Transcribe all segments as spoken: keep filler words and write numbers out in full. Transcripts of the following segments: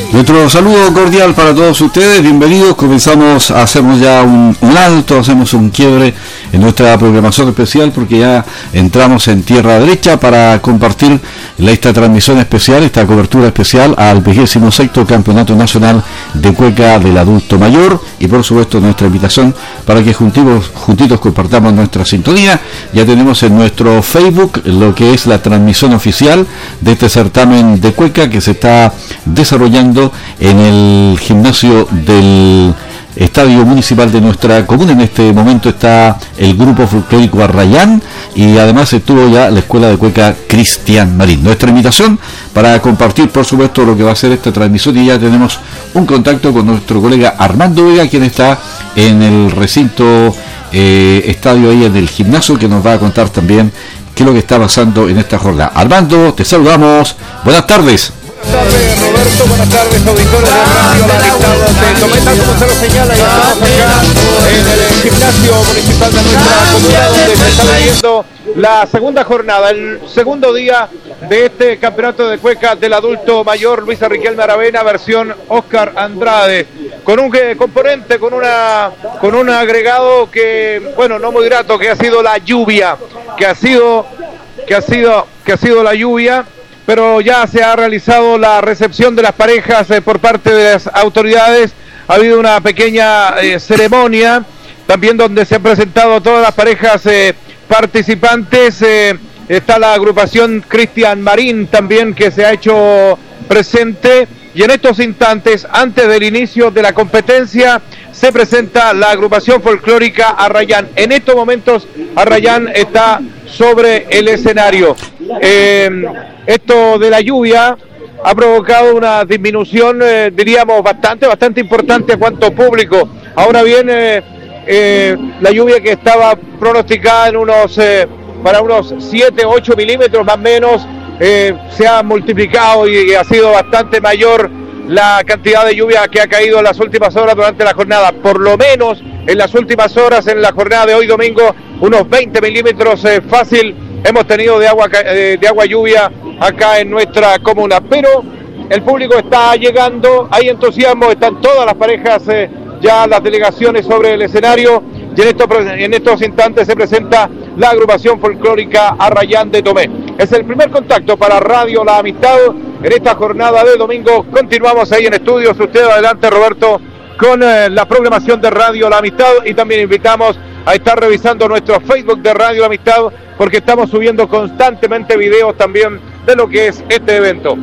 Nuestro saludo cordial para todos ustedes, bienvenidos. Comenzamos a hacernos ya un, un alto, hacemos un quiebre en nuestra programación especial porque ya entramos en tierra derecha para compartir esta transmisión especial, esta cobertura especial al vigésimo sexto Campeonato Nacional de Cueca del Adulto Mayor, y por supuesto nuestra invitación para que juntitos, juntitos compartamos nuestra sintonía. Ya tenemos en nuestro Facebook lo que es la transmisión oficial de este certamen de cueca que se está desarrollando en el gimnasio del Estadio Municipal de nuestra comuna. En este momento está el grupo folclórico Arrayán y además estuvo ya la Escuela de Cueca Cristian Marín. Nuestra invitación para compartir, por supuesto, lo que va a ser esta transmisión, y ya tenemos un contacto con nuestro colega Armando Vega, quien está en el recinto eh, estadio ahí en el gimnasio, que nos va a contar también qué es lo que está pasando en esta jornada. Armando, te saludamos. Buenas tardes. Buenas tardes, Roberto, buenas tardes, auditores de Radio La Amistad de Tomé, tal como se lo señala, ya estamos acá en el gimnasio municipal de nuestra comunidad, donde se está viviendo la segunda jornada, el segundo día de este campeonato de cueca del adulto mayor. Luisa Riquelme Aravena, versión Oscar Andrade, con un componente, con una con un agregado que, bueno, no muy grato, que ha sido la lluvia, que ha sido, que ha sido, que ha sido la lluvia. Pero ya se ha realizado la recepción de las parejas eh, por parte de las autoridades. Ha habido una pequeña eh, ceremonia, también donde se han presentado todas las parejas eh, participantes. Eh, está la agrupación Cristian Marín también, que se ha hecho presente. Y en estos instantes, antes del inicio de la competencia, se presenta la agrupación folclórica Arrayán. En estos momentos, Arrayán está sobre el escenario. Eh, esto de la lluvia ha provocado una disminución, eh, diríamos, bastante, bastante importante a cuanto público. Ahora viene eh, la lluvia que estaba pronosticada en unos, eh, para unos siete, ocho milímetros más o menos, eh, se ha multiplicado y, y ha sido bastante mayor la cantidad de lluvia que ha caído en las últimas horas durante la jornada. Por lo menos en las últimas horas, en la jornada de hoy domingo, unos veinte milímetros eh, fácil hemos tenido de agua, eh, de agua lluvia acá en nuestra comuna. Pero el público está llegando, hay entusiasmo, están todas las parejas, eh, ya las delegaciones sobre el escenario, y en estos, en estos instantes se presenta la agrupación folclórica Arrayán de Tomé. Es el primer contacto para Radio La Amistad en esta jornada de domingo. Continuamos ahí en estudios. Usted adelante, Roberto, con eh, la programación de Radio La Amistad, y también invitamos a estar revisando nuestro Facebook de Radio La Amistad, porque estamos subiendo constantemente videos también de lo que es este evento.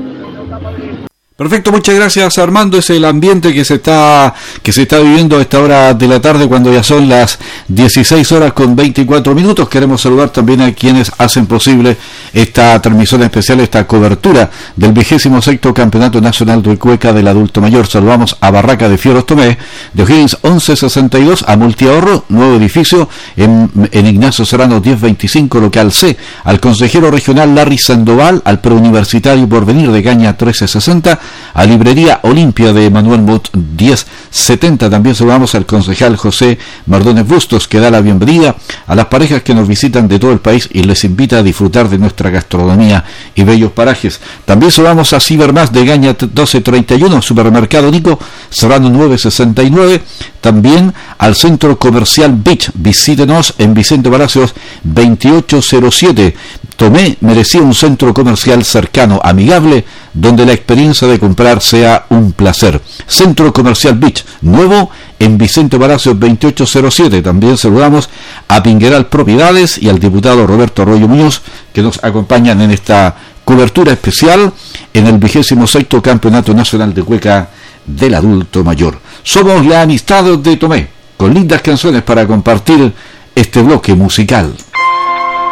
Perfecto, muchas gracias, Armando. Es el ambiente que se está que se está viviendo a esta hora de la tarde, cuando ya son las dieciséis horas con veinticuatro minutos. Queremos saludar también a quienes hacen posible esta transmisión especial, esta cobertura del vigésimo sexto Campeonato Nacional de Cueca del Adulto Mayor. Saludamos a Barraca de Fierros Tomé, de O'Higgins once sesenta y dos, a Multiahorro, nuevo edificio en, en Ignacio Serrano diez veinticinco, local C, al consejero regional Larry Sandoval, al preuniversitario Porvenir de Caña trece sesenta, a Librería Olimpia de Manuel Mott diez setenta. También saludamos al concejal José Mardones Bustos, que da la bienvenida a las parejas que nos visitan de todo el país y les invita a disfrutar de nuestra gastronomía y bellos parajes. También saludamos a Cibermás de Gaña doce treinta y uno, Supermercado Nico Serrano nueve sesenta y nueve. También al Centro Comercial Beach, visítenos en Vicente Palacios veintiocho cero siete. Tomé merecía un centro comercial cercano, amigable, donde la experiencia de comprar sea un placer. Centro Comercial Beach, nuevo en Vicente Palacios veintiocho cero siete. También saludamos a Pingueral Propiedades y al diputado Roberto Arroyo Muñoz, que nos acompañan en esta cobertura especial en el vigésimo sexto Campeonato Nacional de Cueca del Adulto Mayor. Somos La Amistad de Tomé, con lindas canciones para compartir este bloque musical.